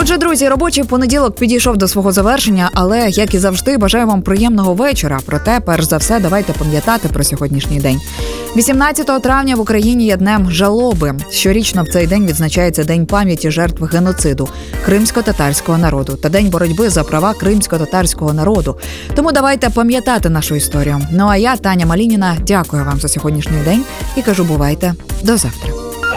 Отже, друзі, робочий понеділок підійшов до свого завершення, але, як і завжди, бажаю вам приємного вечора. Проте, перш за все, давайте пам'ятати про сьогоднішній день. 18 травня в Україні є днем жалоби. Щорічно в цей день відзначається День пам'яті жертв геноциду кримсько-татарського народу та День боротьби за права кримсько-татарського народу. Тому давайте пам'ятати нашу історію. Ну а я, Таня Малініна, дякую вам за сьогоднішній день і кажу бувайте. До завтра.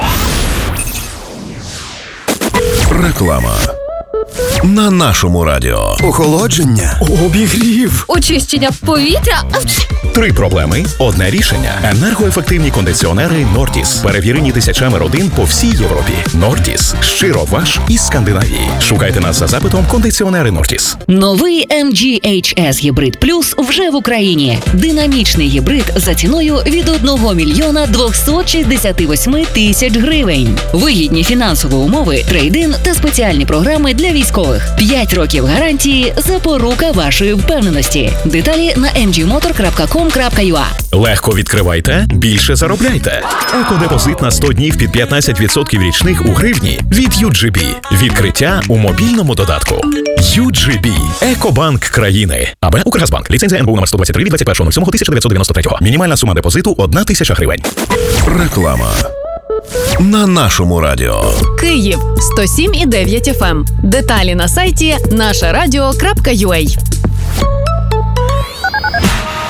Реклама. На нашому радіо. Охолодження. Обігрів. Очищення повітря. 3 проблеми, одне рішення. Енергоефективні кондиціонери Нортіс. Перевірені тисячами родин по всій Європі. Нортіс. Щиро ваш із Скандинавії. Шукайте нас за запитом кондиціонери Нортіс. Новий MG HS Hybrid Plus вже в Україні. Динамічний гібрид за ціною від 1 мільйона 268 тисяч гривень. Вигідні фінансові умови, трейд-ін та спеціальні програми для військових. 5 років гарантії – запорука вашої впевненості. Деталі на mgmotor.com.ua. Легко відкривайте, більше заробляйте. Екодепозит на 100 днів під 15% річних у гривні від UGB. Відкриття у мобільному додатку. UGB. Екобанк країни. АБ Укргазбанк. Ліцензія НБУ номер 123 від 21.07.1993. Мінімальна сума депозиту – 1 тисяча гривень. Реклама. На нашому радіо. Київ 107,9 FM. Деталі на сайті нашерадіо.ua.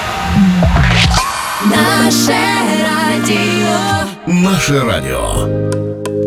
Наше радіо.